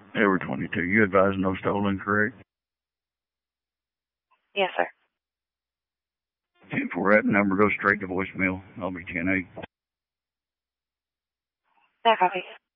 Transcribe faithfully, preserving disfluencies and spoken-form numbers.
Edward twenty-two. You advise no stolen, correct? Yes, sir. ten four, that number goes straight to voicemail. I'll be ten eight. No copy.